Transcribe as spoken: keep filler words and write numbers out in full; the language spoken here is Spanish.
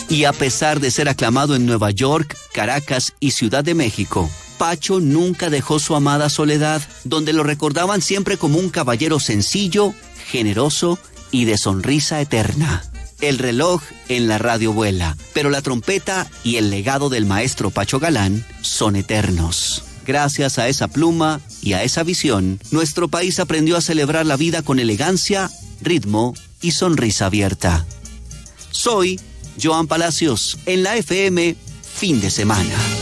Y a pesar de ser aclamado en Nueva York, Caracas y Ciudad de México, Pacho nunca dejó su amada Soledad, donde lo recordaban siempre como un caballero sencillo, generoso y de sonrisa eterna. El reloj en la radio vuela, pero la trompeta y el legado del maestro Pacho Galán son eternos. Gracias a esa pluma y a esa visión, nuestro país aprendió a celebrar la vida con elegancia, ritmo y sonrisa abierta. Soy Joan Palacios, en la F M, fin de semana.